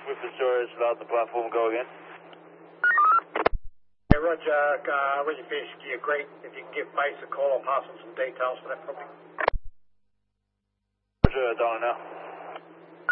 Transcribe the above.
with insurance about the platform, go again. Hey, Roger, when you finish, great. If you can give base a call, I'll pass on some details for that property. Roger, down now.